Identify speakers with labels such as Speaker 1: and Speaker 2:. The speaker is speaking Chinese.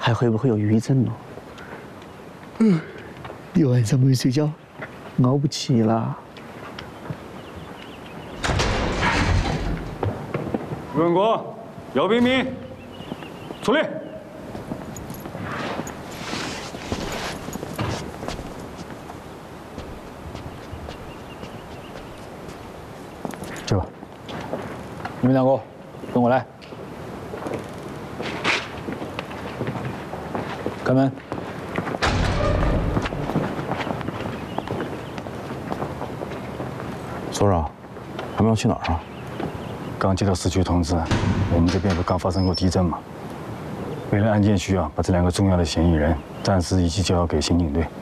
Speaker 1: 还会不会有余震呢？一晚上没睡觉，熬不起了。
Speaker 2: 吴永国，姚冰冰，出列。 去吧，你们两个跟我来。开门。所长，他们要去哪儿啊？刚接到市区通知，我们这边不刚发生过地震吗？为了案件需要，把这2个重要的嫌疑人暂时一起交给刑警队。